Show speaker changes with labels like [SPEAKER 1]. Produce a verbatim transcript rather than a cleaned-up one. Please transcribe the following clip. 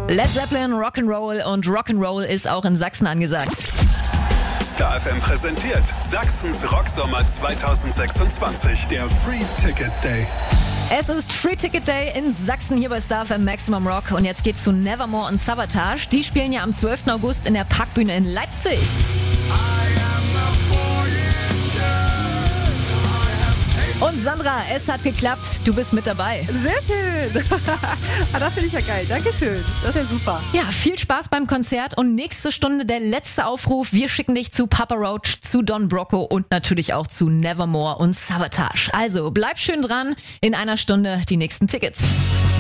[SPEAKER 1] Led Zeppelin, Rock'n'Roll und Rock'n'Roll ist auch in Sachsen angesagt.
[SPEAKER 2] Star F M präsentiert Sachsens Rocksommer zwanzig sechsundzwanzig, der Free Ticket Day.
[SPEAKER 1] Es ist Free Ticket Day in Sachsen hier bei Star F M Maximum Rock und jetzt geht's zu Nevermore und Sabotage. Die spielen ja am zwölften August in der Parkbühne in Leipzig. Und Sandra, es hat geklappt, du bist mit dabei.
[SPEAKER 3] Sehr schön. Das finde ich ja geil. Dankeschön. Das ist ja super.
[SPEAKER 1] Ja, viel Spaß beim Konzert und nächste Stunde der letzte Aufruf. Wir schicken dich zu Papa Roach, zu Don Broco und natürlich auch zu Nevermore und Sabotage. Also bleib schön dran, in einer Stunde die nächsten Tickets.